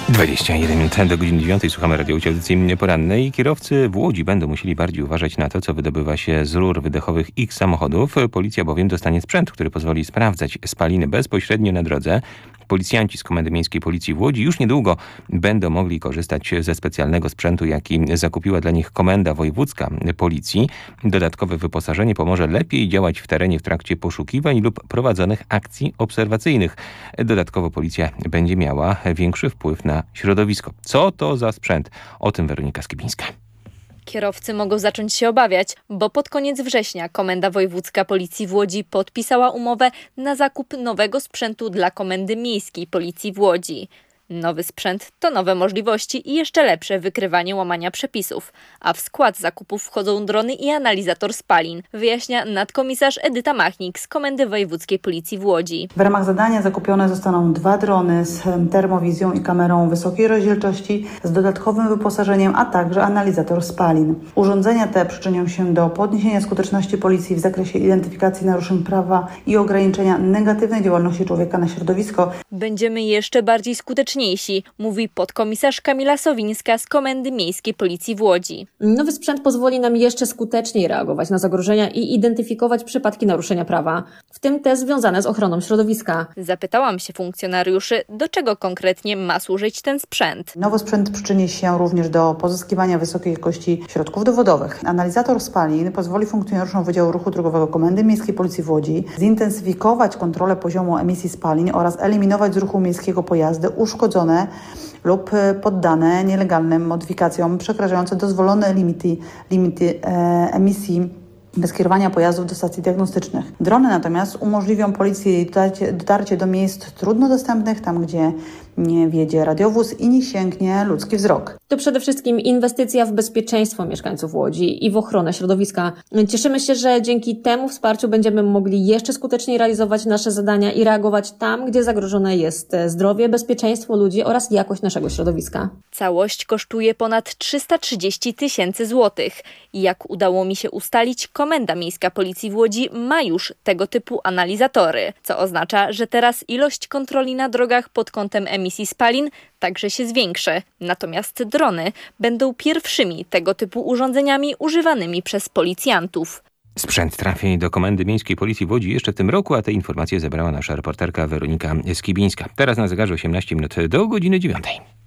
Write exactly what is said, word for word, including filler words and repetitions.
dwadzieścia jeden minut do godziny dziewiątej. Słuchamy radiowej audycji porannej. Kierowcy w Łodzi będą musieli bardziej uważać na to, co wydobywa się z rur wydechowych ich samochodów. Policja bowiem dostanie sprzęt, który pozwoli sprawdzać spaliny bezpośrednio na drodze. Policjanci z Komendy Miejskiej Policji w Łodzi już niedługo będą mogli korzystać ze specjalnego sprzętu, jaki zakupiła dla nich Komenda Wojewódzka Policji. Dodatkowe wyposażenie pomoże lepiej działać w terenie w trakcie poszukiwań lub prowadzonych akcji obserwacyjnych. Dodatkowo policja będzie miała większy wpływ na środowisko. Co to za sprzęt? O tym Weronika Skibińska. Kierowcy mogą zacząć się obawiać, bo pod koniec września Komenda Wojewódzka Policji w Łodzi podpisała umowę na zakup nowego sprzętu dla Komendy Miejskiej Policji w Łodzi. Nowy sprzęt to nowe możliwości i jeszcze lepsze wykrywanie łamania przepisów, a w skład zakupów wchodzą drony i analizator spalin, wyjaśnia nadkomisarz Edyta Machnik z Komendy Wojewódzkiej Policji w Łodzi. W ramach zadania zakupione zostaną dwa drony z termowizją i kamerą wysokiej rozdzielczości z dodatkowym wyposażeniem, a także analizator spalin. Urządzenia te przyczynią się do podniesienia skuteczności policji w zakresie identyfikacji naruszeń prawa i ograniczenia negatywnej działalności człowieka na środowisko. Będziemy jeszcze bardziej skuteczni, mówi podkomisarz Kamila Sowińska z Komendy Miejskiej Policji w Łodzi. Nowy sprzęt pozwoli nam jeszcze skuteczniej reagować na zagrożenia i identyfikować przypadki naruszenia prawa, w tym te związane z ochroną środowiska. Zapytałam się funkcjonariuszy, do czego konkretnie ma służyć ten sprzęt. Nowy sprzęt przyczyni się również do pozyskiwania wysokiej jakości środków dowodowych. Analizator spalin pozwoli funkcjonariuszom Wydziału Ruchu Drogowego Komendy Miejskiej Policji w Łodzi zintensyfikować kontrolę poziomu emisji spalin oraz eliminować z ruchu miejskiego pojazdy uszkodzone lub poddane nielegalnym modyfikacjom przekraczające dozwolone limity, limity e, emisji bez kierowania pojazdów do stacji diagnostycznych. Drony natomiast umożliwią policji dotarcie, dotarcie do miejsc trudno dostępnych, tam gdzie nie wjedzie radiowóz i nie sięgnie ludzki wzrok. To przede wszystkim inwestycja w bezpieczeństwo mieszkańców Łodzi i w ochronę środowiska. Cieszymy się, że dzięki temu wsparciu będziemy mogli jeszcze skuteczniej realizować nasze zadania i reagować tam, gdzie zagrożone jest zdrowie, bezpieczeństwo ludzi oraz jakość naszego środowiska. Całość kosztuje ponad trzysta trzydzieści tysięcy złotych. Jak udało mi się ustalić, Komenda Miejska Policji w Łodzi ma już tego typu analizatory, co oznacza, że teraz ilość kontroli na drogach pod kątem emisji spalin także się zwiększy. Natomiast drony będą pierwszymi tego typu urządzeniami używanymi przez policjantów. Sprzęt trafi do Komendy Miejskiej Policji w Łodzi jeszcze w tym roku, a te informacje zebrała nasza reporterka Weronika Skibińska. Teraz na zegarze osiemnaście minut do godziny dziewiątej.